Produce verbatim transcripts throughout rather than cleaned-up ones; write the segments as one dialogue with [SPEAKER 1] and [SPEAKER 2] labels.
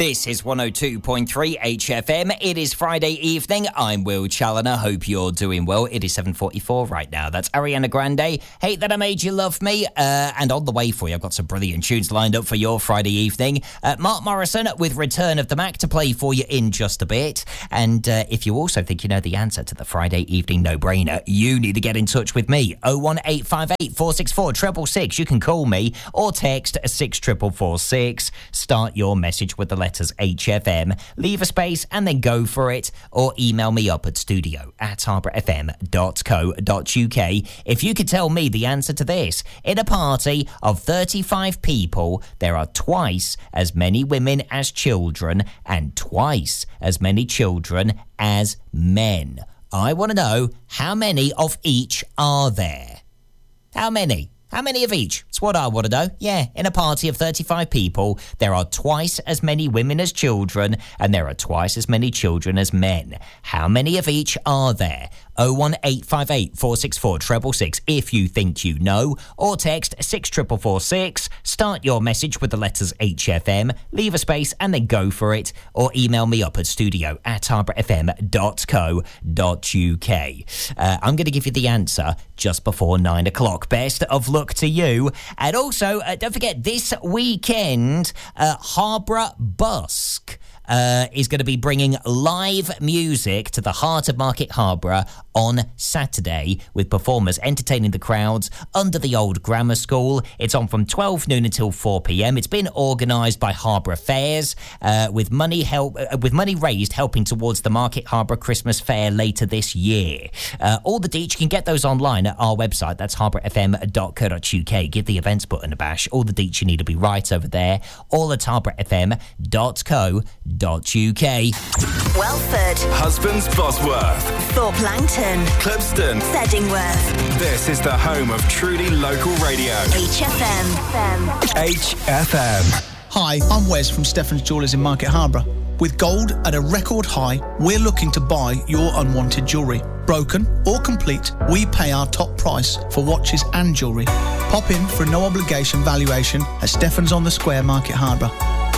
[SPEAKER 1] This is one oh two point three H F M. It is Friday evening. I'm Will Challoner. Hope you're doing well. It is seven forty-four right now. That's Ariana Grande. Hate That I Made You Love Me. Uh, and on the way for you, I've got some brilliant tunes lined up for your Friday evening. Uh, Mark Morrison with Return of the Mac to play for you in just a bit. And uh, if you also think you know the answer to the Friday evening no-brainer, you need to get in touch with me. oh one eight five eight, four six four, six six six. You can call me or text six four four four six. Start your message with the letters H F M, leave a space and then go for it, or email me up at studio at harborough f m dot co dot u k. If you could tell me the answer to this: in a party of thirty-five people, there are twice as many women as children and twice as many children as men. I want to know, how many of each are there? How many? How many of each? It's what I want to know. Yeah, in a party of thirty-five people, there are twice as many women as children, and there are twice as many children as men. How many of each are there? oh one eight five eight, four six four, six six six if you think you know, or text six four four four six. Start your message with the letters H F M, leave a space and then go for it, or email me up at studio at harborough f m dot co dot u k. Uh, I'm going to give you the answer just before nine o'clock. Best of luck to you. And also, uh, don't forget, this weekend, uh, Harborough Busk Uh, is going to be bringing live music to the heart of Market Harborough on Saturday, with performers entertaining the crowds under the old grammar school. It's on from twelve noon until four p.m. It's been organised by Harborough Fairs, uh, with money help uh, with money raised helping towards the Market Harborough Christmas Fair later this year. Uh, all the deets, you can get those online at our website. That's harborough f m dot co dot u k. Give the events button a bash. All the deets you need to be right over there. All at harborough f m dot co dot u k.
[SPEAKER 2] Welford,
[SPEAKER 3] Husbands Bosworth,
[SPEAKER 2] Thorpe Langton,
[SPEAKER 3] Clipston,
[SPEAKER 2] Seddingworth.
[SPEAKER 3] This is the home of truly local radio.
[SPEAKER 2] H F M.
[SPEAKER 3] H F M.
[SPEAKER 4] Hi, I'm Wes from Stefan's Jewellers in Market Harborough. With gold at a record high, we're looking to buy your unwanted jewellery. Broken or complete, we pay our top price for watches and jewellery. Pop in for a no-obligation valuation at Stefan's on the Square, Market Harborough.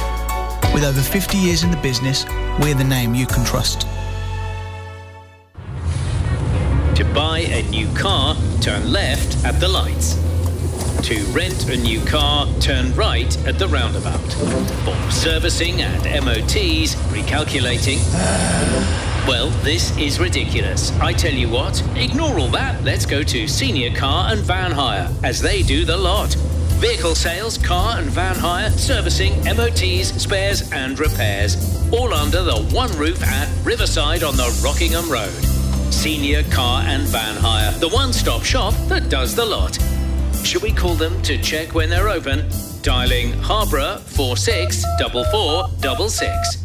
[SPEAKER 4] With over fifty years in the business, we're the name you can trust.
[SPEAKER 5] To buy a new car, turn left at the lights. To rent a new car, turn right at the roundabout. For servicing and M O Ts, recalculating. Well, this is ridiculous. I tell you what, ignore all that. Let's go to Senior Car and Van Hire, as they do the lot. Vehicle sales, car and van hire, servicing, M O Ts, spares and repairs. All under the one roof at Riverside on the Rockingham Road. Senior Car and Van Hire, the one-stop shop that does the lot. Should we call them to check when they're open? Dialing Harborough four six four four six six.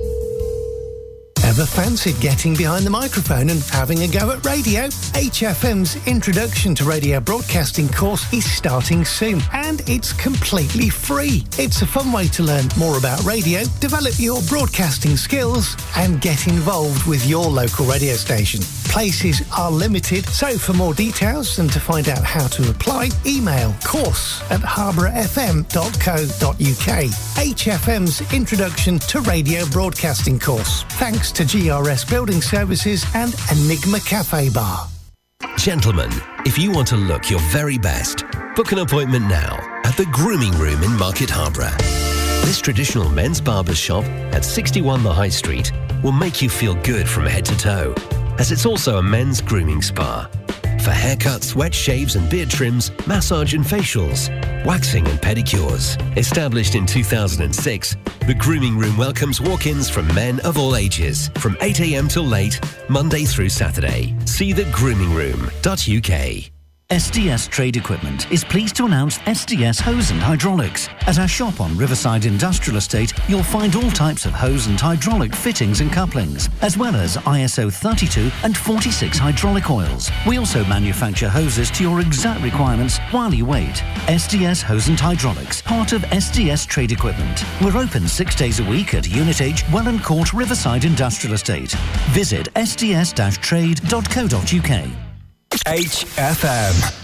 [SPEAKER 6] Ever fancied getting behind the microphone and having a go at radio? H F M's Introduction to Radio Broadcasting course is starting soon, and it's completely free. It's a fun way to learn more about radio, develop your broadcasting skills, and get involved with your local radio station. Places are limited, so for more details and to find out how to apply, email course at harborough f m dot co dot u k. H F M's Introduction to Radio Broadcasting course. Thanks to G R S Building Services and Enigma Cafe Bar.
[SPEAKER 7] Gentlemen, if you want to look your very best, book an appointment now at the Grooming Room in Market Harborough. This traditional men's barber shop at sixty-one The High Street will make you feel good from head to toe, as it's also a men's grooming spa. For haircuts, wet shaves and beard trims, massage and facials, waxing and pedicures. Established in two thousand six, the Grooming Room welcomes walk-ins from men of all ages, from eight a.m. till late, Monday through Saturday. See the grooming room dot u k.
[SPEAKER 8] S D S Trade Equipment is pleased to announce S D S Hose and Hydraulics. At our shop on Riverside Industrial Estate, you'll find all types of hose and hydraulic fittings and couplings, as well as I S O thirty-two and forty-six hydraulic oils. We also manufacture hoses to your exact requirements while you wait. S D S Hose and Hydraulics, part of S D S Trade Equipment. We're open six days a week at Unit H, Welland Court, Riverside Industrial Estate. Visit s d s dash trade dot co dot u k.
[SPEAKER 3] H F M.